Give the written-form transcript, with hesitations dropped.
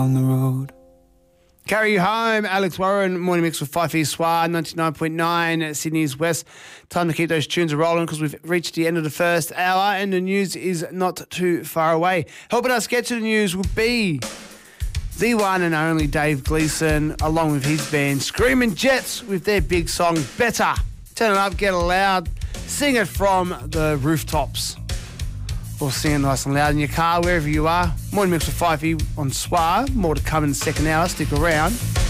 on the road. Carry you home, Alex Warren, Morning Mix with Fife Soir, 99.9 Sydney's West. Time to keep those tunes rolling because we've reached the end of the first hour and the news is not too far away. Helping us get to the news will be the one and only Dave Gleeson, along with his band Screaming Jets with their big song Better. Turn it up, get it loud, sing it from the rooftops. Or sing it nice and loud in your car, wherever you are. Morning Mix with Fife on Soir. More to come in the second hour. Stick around.